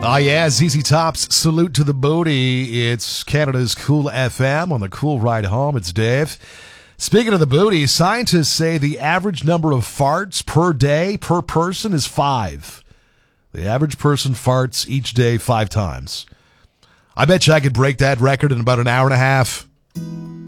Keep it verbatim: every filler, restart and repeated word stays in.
Ah, yeah, Z Z Top's Salute to the Booty. It's Canada's Cool F M on the Cool Ride Home. It's Dave. Speaking of the booty, scientists say the average number of farts per day per person is five. The average person farts each day five times. I bet you I could break that record in about an hour and a half.